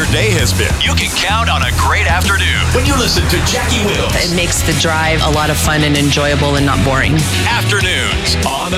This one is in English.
day has been, you can count on a great afternoon when you listen to Jackie Wills. It makes the drive a lot of fun and enjoyable and not boring. Afternoons on